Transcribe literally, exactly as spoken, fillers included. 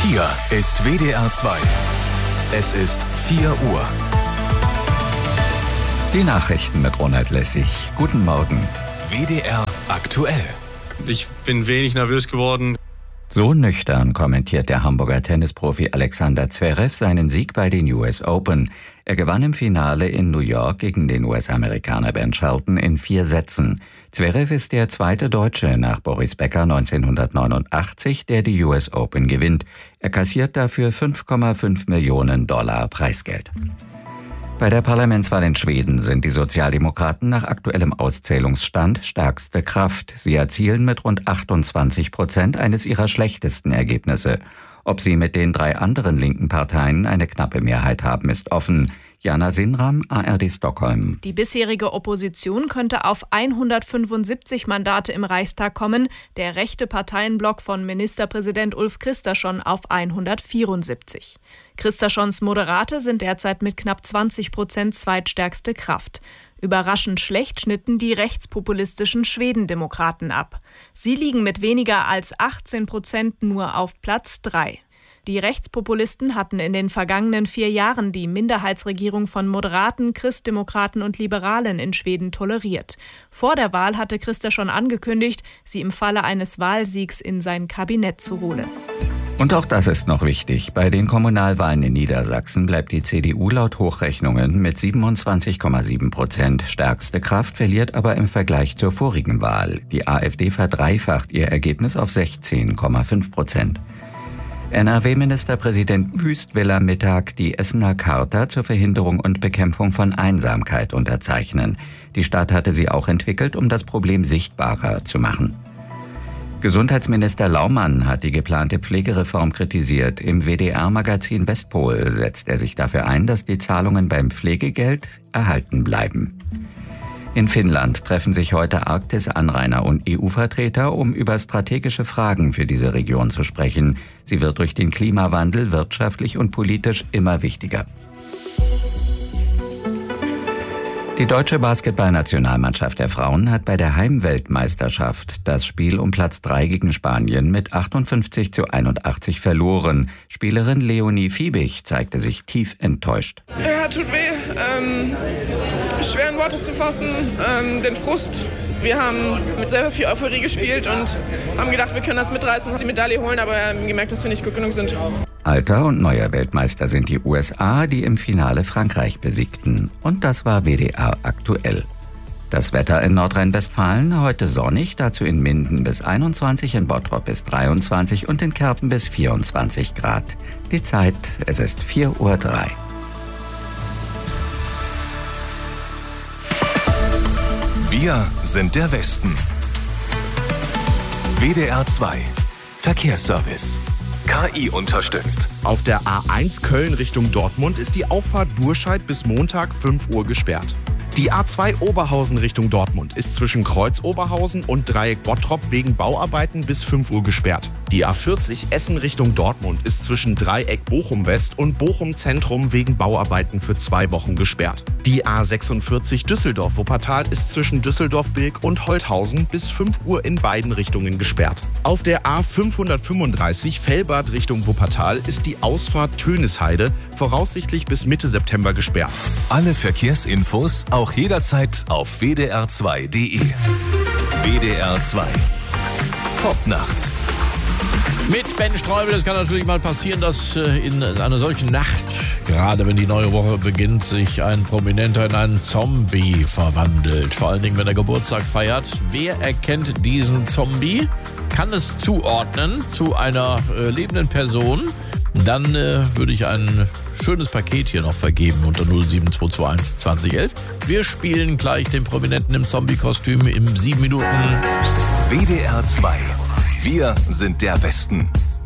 Hier ist W D R zwei. Es ist vier Uhr. Die Nachrichten mit Ronald Lessig. Guten Morgen. W D R aktuell. Ich bin wenig nervös geworden. So nüchtern kommentiert der Hamburger Tennisprofi Alexander Zverev seinen Sieg bei den U S Open. Er gewann im Finale in New York gegen den U S-Amerikaner Ben Shelton in vier Sätzen. Zverev ist der zweite Deutsche nach Boris Becker neunzehnhundertneunundachtzig, der die U S Open gewinnt. Er kassiert dafür fünf Komma fünf Millionen Dollar Preisgeld. Bei der Parlamentswahl in Schweden sind die Sozialdemokraten nach aktuellem Auszählungsstand stärkste Kraft. Sie erzielen mit rund achtundzwanzig Prozent eines ihrer schlechtesten Ergebnisse. Ob sie mit den drei anderen linken Parteien eine knappe Mehrheit haben, ist offen. Jana Sinram, A R D Stockholm. Die bisherige Opposition könnte auf hundertfünfundsiebzig Mandate im Reichstag kommen, der rechte Parteienblock von Ministerpräsident Ulf Kristersson auf hundertvierundsiebzig. Kristerssons Moderate sind derzeit mit knapp zwanzig Prozent zweitstärkste Kraft. Überraschend schlecht schnitten die rechtspopulistischen Schwedendemokraten ab. Sie liegen mit weniger als achtzehn Prozent nur auf Platz drei. Die Rechtspopulisten hatten in den vergangenen vier Jahren die Minderheitsregierung von Moderaten, Christdemokraten und Liberalen in Schweden toleriert. Vor der Wahl hatte Kristersson angekündigt, sie im Falle eines Wahlsiegs in sein Kabinett zu holen. Und auch das ist noch wichtig. Bei den Kommunalwahlen in Niedersachsen bleibt die C D U laut Hochrechnungen mit siebenundzwanzig Komma sieben Prozent stärkste Kraft, verliert aber im Vergleich zur vorigen Wahl. Die AfD verdreifacht ihr Ergebnis auf sechzehn Komma fünf Prozent. N R W-Ministerpräsident Wüst will am Mittag die Essener Charta zur Verhinderung und Bekämpfung von Einsamkeit unterzeichnen. Die Stadt hatte sie auch entwickelt, um das Problem sichtbarer zu machen. Gesundheitsminister Laumann hat die geplante Pflegereform kritisiert. Im W D R-Magazin Westpol setzt er sich dafür ein, dass die Zahlungen beim Pflegegeld erhalten bleiben. In Finnland treffen sich heute Arktis-Anrainer und E U-Vertreter, um über strategische Fragen für diese Region zu sprechen. Sie wird durch den Klimawandel wirtschaftlich und politisch immer wichtiger. Die deutsche Basketballnationalmannschaft der Frauen hat bei der Heimweltmeisterschaft das Spiel um Platz drei gegen Spanien mit achtundfünfzig zu einundachtzig verloren. Spielerin Leonie Fiebig zeigte sich tief enttäuscht. Ja, tut weh. Ähm, schwer in Worte zu fassen. Ähm, den Frust. Wir haben mit sehr viel Euphorie gespielt und haben gedacht, wir können das mitreißen und die Medaille holen, aber wir haben gemerkt, dass wir nicht gut genug sind. Alter und neuer Weltmeister sind die U S A, die im Finale Frankreich besiegten. Und das war W D R aktuell. Das Wetter in Nordrhein-Westfalen heute sonnig, dazu in Minden bis einundzwanzig, in Bottrop bis dreiundzwanzig und in Kerpen bis vierundzwanzig Grad. Die Zeit, es ist vier Uhr drei. Wir sind der Westen. W D R zwei. Verkehrsservice. K I unterstützt. Auf der A eins Köln Richtung Dortmund ist die Auffahrt Burscheid bis Montag fünf Uhr gesperrt. Die A zwei Oberhausen Richtung Dortmund ist zwischen Kreuz Oberhausen und Dreieck Bottrop wegen Bauarbeiten bis fünf Uhr gesperrt. Die A vierzig Essen Richtung Dortmund ist zwischen Dreieck Bochum West und Bochum Zentrum wegen Bauarbeiten für zwei Wochen gesperrt. Die A sechsundvierzig Düsseldorf Wuppertal ist zwischen Düsseldorf-Bilk und Holthausen bis fünf Uhr in beiden Richtungen gesperrt. Auf der A fünfhundertfünfunddreißig Fellbad Richtung Wuppertal ist die Ausfahrt Tönisheide voraussichtlich bis Mitte September gesperrt. Alle Verkehrsinfos auch jederzeit auf w d r zwei punkt d e. W D R zwei. Popnacht. Mit Ben Streubel. Es kann natürlich mal passieren, dass in einer solchen Nacht, gerade wenn die neue Woche beginnt, sich ein Prominenter in einen Zombie verwandelt. Vor allen Dingen, wenn er Geburtstag feiert. Wer erkennt diesen Zombie? Kann es zuordnen zu einer äh, lebenden Person? Dann äh, würde ich ein schönes Paket hier noch vergeben unter null sieben zwei zwei eins zwanzig elf. Wir spielen gleich den Prominenten im Zombie-Kostüm im sieben Minuten. W D R zwei. Wir sind der Westen.